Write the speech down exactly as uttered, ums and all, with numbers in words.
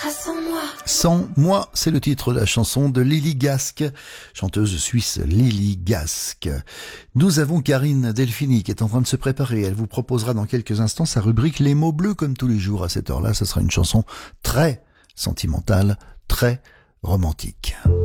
sera sans moi. Sans moi, c'est le titre de la chanson de Lily Gasque, chanteuse suisse Lily Gasque. Nous avons Karine Delphini qui est en train de se préparer. Elle vous proposera dans quelques instants sa rubrique Les mots bleus, comme tous les jours à cette heure-là. Ce sera une chanson très sentimentale, très romantique.